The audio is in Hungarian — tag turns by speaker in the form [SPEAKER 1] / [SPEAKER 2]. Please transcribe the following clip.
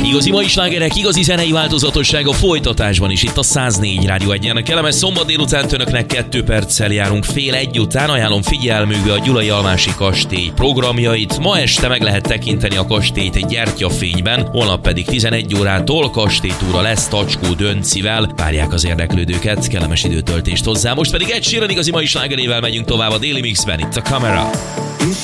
[SPEAKER 1] Igazi mai slágerek, igazi zenei változatosság a folytatásban is itt a 104 Rádió 1-en. Kellemes szombat délután önöknek 2 perccel járunk fél egy után. Ajánlom figyelmükbe a Gyulai Almási Kastély programjait. Ma este meg lehet tekinteni a kastélyt egy gyertyafényben, holnap pedig 11 órától kastélytúra lesz Tacskó Döncivel. Várják az érdeklődőket, kellemes időtöltést hozzá. Most pedig Ed Sheeran igazi mai slágerével megyünk tovább a Daily Mixben, itt a Camera.